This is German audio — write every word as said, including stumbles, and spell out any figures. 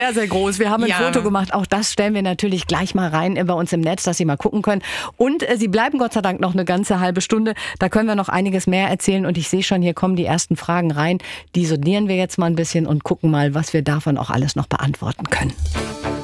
Sehr, sehr groß. Wir haben ein Ja. Foto gemacht. Auch das stellen wir natürlich gleich mal rein bei uns im Netz, dass Sie mal gucken können. Und äh, Sie bleiben Gott sei Dank noch eine ganze halbe Stunde. Da können wir noch einiges mehr erzählen. Und ich sehe schon, hier kommen die ersten Fragen rein. Die sondieren wir jetzt mal ein bisschen und gucken mal, was wir davon auch alles noch beantworten können.